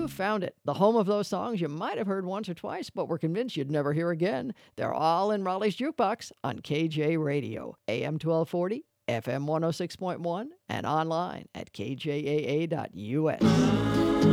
you've found it, the home of those songs you might have heard once or twice, but were convinced you'd never hear again. They're all in Raleigh's Jukebox on KJ Radio, AM 1240, FM 106.1, and online at kjaa.us.